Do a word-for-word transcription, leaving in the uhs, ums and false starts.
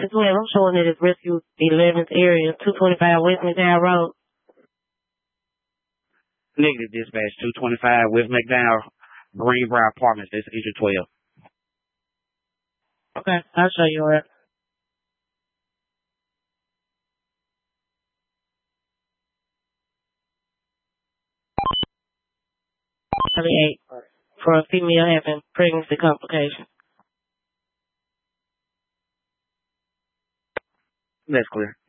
two twelve. I'm showing it as Rescue eleventh area, two twenty-five West McDowell Road. Negative dispatch, two twenty-five West McDowell, Greenbrier Apartments. That's engine twelve. Okay, I'll show you where. twenty-eight for a female having pregnancy complications. That's clear.